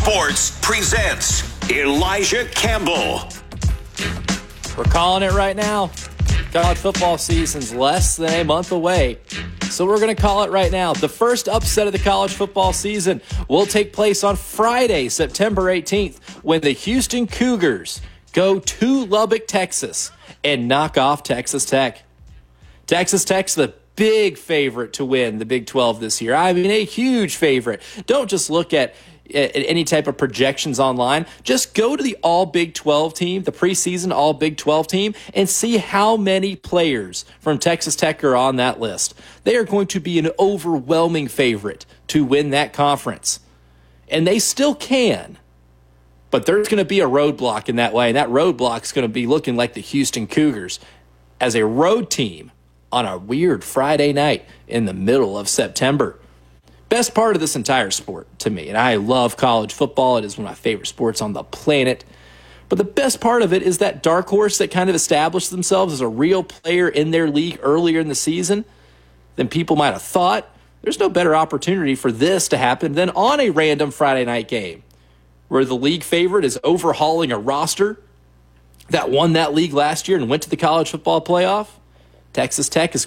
Sports presents Elijah Campbell. We're calling it right now. College football season's less than a month away. So we're going to call it right now. The first upset of the college football season will take place on Friday, September 18th, when the Houston Cougars go to Lubbock, Texas, and knock off Texas Tech. Texas Tech's the big favorite to win the Big 12 this year. I mean, a huge favorite. Don't just look at any type of projections online. Just go to the All Big 12 team, the preseason All Big 12 team, and see how many players from Texas Tech are on that list. They are going to be an overwhelming favorite to win that conference. And they still can. But there's going to be a roadblock in that way, and that roadblock is going to be looking like the Houston Cougars as a road team on a weird Friday night in the middle of September. Best part of this entire sport to me, and I love college football. It is one of my favorite sports on the planet. But the best part of it is that dark horse that kind of established themselves as a real player in their league earlier in the season than people might have thought. There's no better opportunity for this to happen than on a random Friday night game where the league favorite is overhauling a roster that won that league last year and went to the college football playoff. Texas Tech is